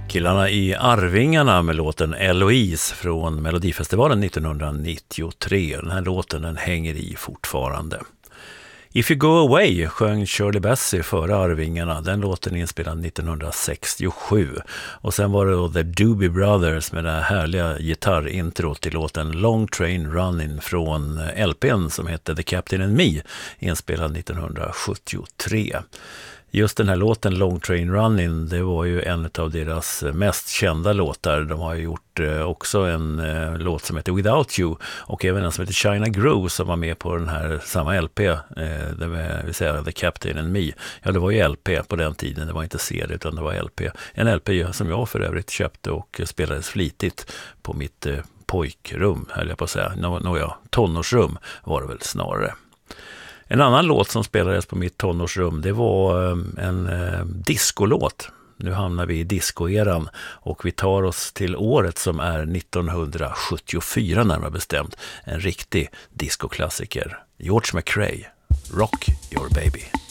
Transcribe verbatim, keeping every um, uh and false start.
Killarna i Arvingarna med låten Eloise från Melodifestivalen nittonhundranittiotre. Den här låten den hänger i fortfarande. If You Go Away sjöng Shirley Bassey före Arvingarna. Den låten inspelad nittonhundrasextiosju. Och sen var det då The Doobie Brothers med det här härliga gitarrintrot till låten Long Train Running från L P:n som hette The Captain and Me, inspelad nittonhundrasjuttiotre. Just den här låten Long Train Running, det var ju en av deras mest kända låtar. De har ju gjort eh, också en eh, låt som heter Without You och även en som heter China Groove som var med på den här samma L P, eh, det vill säga The Captain and Me. Ja, det var ju L P på den tiden, det var inte C D utan det var L P. En L P som jag för övrigt köpte och spelades flitigt på mitt eh, pojkrum, höll jag på att säga. Nå, nå ja, tonårsrum var det väl snarare. En annan låt som spelades på mitt tonårsrum, det var en eh, discolåt. Nu hamnar vi i discoeran och vi tar oss till året som är nittonhundrasjuttiofyra närmare bestämt. En riktig discoklassiker. George McRae, Rock Your Baby.